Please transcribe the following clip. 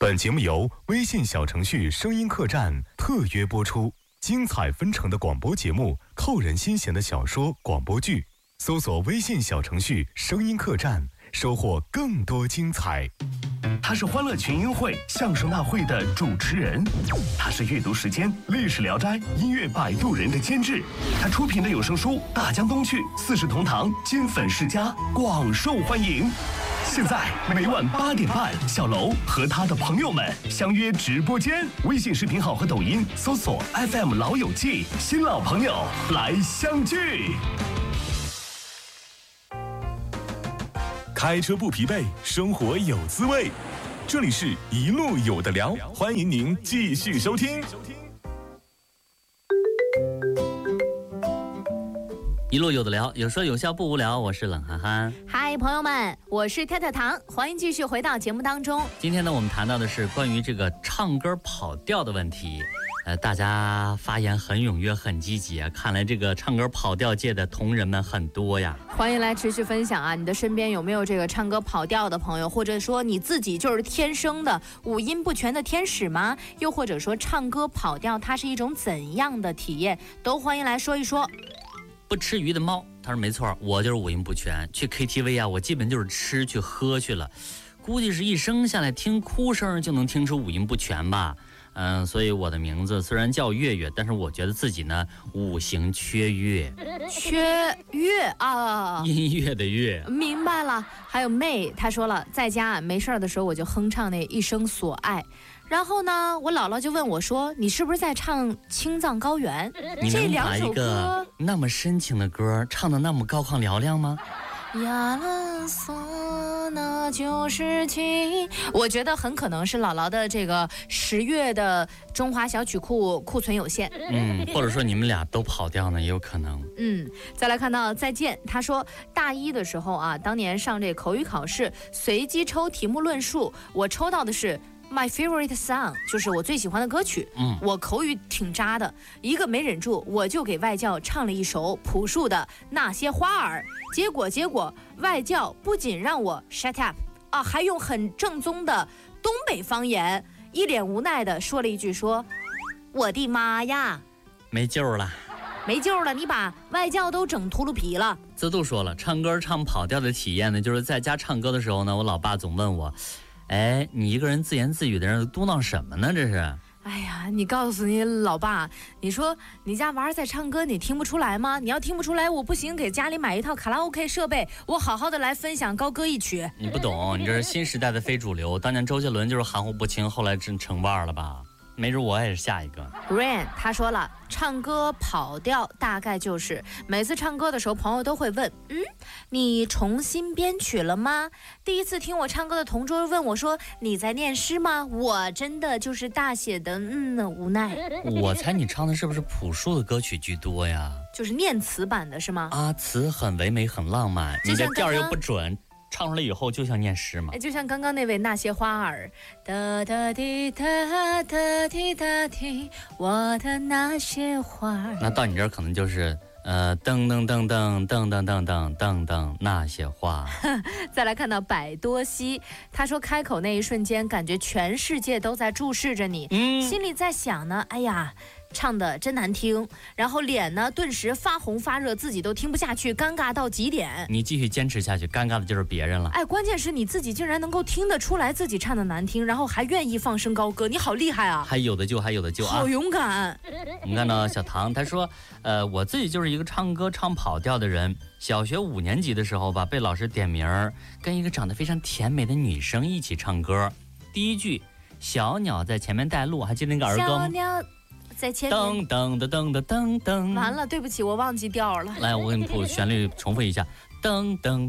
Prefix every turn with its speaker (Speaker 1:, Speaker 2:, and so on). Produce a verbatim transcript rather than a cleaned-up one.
Speaker 1: 本节目由微信小程序声音客栈特约播出，精彩纷呈的广播节目，扣人心弦的小说、广播剧，搜索微信小程序声音客栈，收获更多精彩。
Speaker 2: 他是欢乐群英会相声大会的主持人，他是阅读时间历史聊斋音乐摆渡人的监制，他出品的有声书《大江东去》四世同堂金粉世家广受欢迎。现在每晚八点半，小楼和他的朋友们相约直播间，微信视频号和抖音搜索 F M 老友记，新老朋友来相聚。
Speaker 3: 开车不疲惫，生活有滋味。这里是一路有的聊，欢迎您继续收听。
Speaker 4: 一路有的聊，有说有笑不无聊。我是冷憨憨。
Speaker 5: 嗨，朋友们，我是跳跳糖，欢迎继续回到节目当中。
Speaker 4: 今天呢，我们谈到的是关于这个唱歌跑调的问题。呃，大家发言很踊跃，很积极啊！看来这个唱歌跑调界的同仁们很多呀。
Speaker 5: 欢迎来持续分享啊！你的身边有没有这个唱歌跑调的朋友，或者说你自己就是天生的五音不全的天使吗？又或者说唱歌跑调它是一种怎样的体验？都欢迎来说一说。
Speaker 4: 不吃鱼的猫，他说没错，我就是五音不全。去 K T V 啊，我基本就是吃去喝去了，估计是一生下来听哭声就能听出五音不全吧。嗯，所以我的名字虽然叫月月，但是我觉得自己呢五行缺月。
Speaker 5: 缺月啊，
Speaker 4: 音乐的乐。
Speaker 5: 明白了。还有妹，她说了，在家没事的时候我就哼唱那一生所爱。然后呢，我姥姥就问我说：“你是不是在唱青藏高原？”
Speaker 4: 你能
Speaker 5: 这两首
Speaker 4: 把一个
Speaker 5: 歌
Speaker 4: 那么深情的歌唱得那么高亢嘹亮吗？
Speaker 5: 呀啦嗦，那就是情。我觉得很可能是姥姥的这个十月的中华小曲库库存有限。
Speaker 4: 嗯，或者说你们俩都跑调呢，也有可能。
Speaker 5: 嗯，再来看到再见，他说大一的时候啊，当年上这口语考试，随机抽题目论述，我抽到的是My favorite song， 就是我最喜欢的歌曲。
Speaker 4: 嗯，
Speaker 5: 我口语挺渣的，一个没忍住，我就给外教唱了一首朴树的《那些花儿》。结果，结果外教不仅让我 shut up 啊，还用很正宗的东北方言，一脸无奈的说了一句说：“我的妈呀，
Speaker 4: 没救了。”
Speaker 5: 没救了，你把外教都整秃噜皮了。
Speaker 4: 自度说了，唱歌唱跑调的体验呢，就是在家唱歌的时候呢，我老爸总问我。哎，你一个人自言自语的人嘟囔什么呢？这是？
Speaker 5: 哎呀，你告诉你老爸，你说你家娃儿在唱歌，你听不出来吗？你要听不出来，我不行，给家里买一套卡拉 OK 设备，我好好的来分享高歌一曲。
Speaker 4: 你不懂，你这是新时代的非主流。当年周杰伦就是含糊不清，后来真成腕儿了吧？没准我也是下一个。
Speaker 5: Rain 他说了，唱歌跑调大概就是每次唱歌的时候，朋友都会问，嗯，你重新编曲了吗？第一次听我唱歌的同桌问我说，你在念诗吗？我真的就是大写的嗯无奈。
Speaker 4: 我猜你唱的是不是朴树的歌曲居多呀？
Speaker 5: 就是念词版的是吗？
Speaker 4: 啊，词很唯美很浪漫，你的调又不准，唱出来以后就像念诗嘛。
Speaker 5: 就像刚刚那位那些花儿，哒哒滴哒哒滴哒滴，我的那些花儿。
Speaker 4: 那到你这儿可能就是呃噔噔噔噔噔噔噔噔噔噔那些花。
Speaker 5: 再来看到百多西，他说开口那一瞬间，感觉全世界都在注视着你，嗯，心里在想呢，哎呀，唱的真难听，然后脸呢顿时发红发热，自己都听不下去，尴尬到极点。
Speaker 4: 你继续坚持下去，尴尬的就是别人了。
Speaker 5: 哎，关键是你自己竟然能够听得出来自己唱的难听，然后还愿意放声高歌，你好厉害啊！
Speaker 4: 还有的救，还有的救啊！
Speaker 5: 好勇敢。
Speaker 4: 我们看到小唐，他说，呃，我自己就是一个唱歌唱跑调的人。小学五年级的时候吧，被老师点名儿，跟一个长得非常甜美的女生一起唱歌。第一句，小鸟在前面带路，还记得那个儿歌吗？
Speaker 5: 小鸟在前面。
Speaker 4: 噔噔的噔的噔噔。
Speaker 5: 完了，对不起，我忘记调了。
Speaker 4: 来，我给你谱旋律，重复一下，噔噔。